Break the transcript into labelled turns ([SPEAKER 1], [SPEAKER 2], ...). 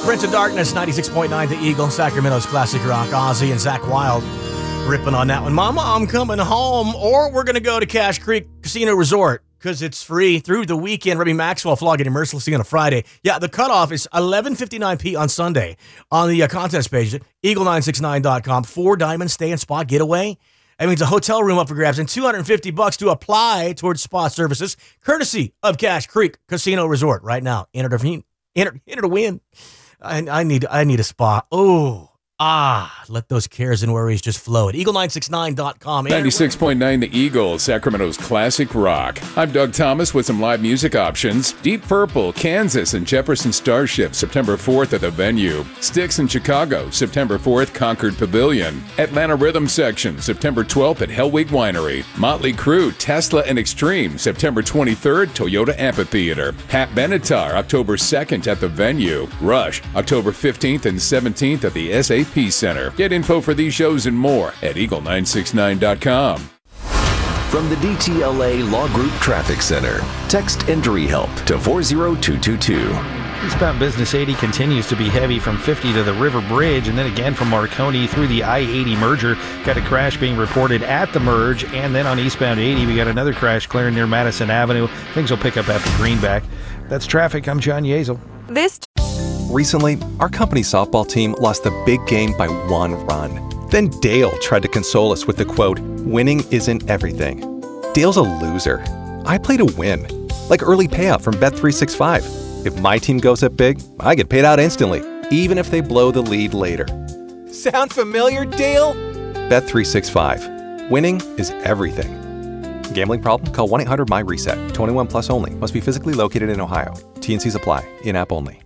[SPEAKER 1] Prince of Darkness, 96.9 The Eagle, Sacramento's classic rock. Ozzy and Zach Wilde ripping on that one. Mama, I'm coming home, or we're going to go to Cache Creek Casino Resort because it's free through the weekend. Rebby Maxwell flogging him mercilessly on a Friday. Yeah, the cutoff is 11:59 on Sunday on the contest page at eagle969.com. 4 diamond stay and spa getaway. That means a hotel room up for grabs and $250 to apply towards spa services, courtesy of Cache Creek Casino Resort. Right now, enter to win. I need a spa. Let those cares and worries just flow at eagle969.com.
[SPEAKER 2] 96.9 The Eagle, Sacramento's classic rock. I'm Doug Thomas with some live music options. Deep Purple, Kansas and Jefferson Starship, September 4th at the venue. Styx in Chicago, September 4th, Concord Pavilion. Atlanta Rhythm Section, September 12th at Hellwig Winery. Motley Crue, Tesla and Extreme, September 23rd, Toyota Amphitheater. Pat Benatar, October 2nd at the venue. Rush, October 15th and 17th at the SAP Center. Get info for these shows and more at eagle969.com.
[SPEAKER 3] From the DTLA Law Group Traffic Center, text injury help to 40222.
[SPEAKER 4] Eastbound Business 80 continues to be heavy from 50 to the River Bridge, and then again from Marconi through the I-80 merger. Got a crash being reported at the merge, and then on eastbound 80, we got another crash clearing near Madison Avenue. Things will pick up after Greenback. That's traffic. I'm John Yeazel.
[SPEAKER 5] Recently, our company softball team lost the big game by 1 run. Then Dale tried to console us with the quote, "Winning isn't everything." Dale's a loser. I play to win, like early payout from Bet365. If my team goes up big, I get paid out instantly, even if they blow the lead later. Sound familiar, Dale? Bet365. Winning is everything. Gambling problem? Call 1-800-MY-RESET. 21 plus only. Must be physically located in Ohio. T&Cs apply. In-app only.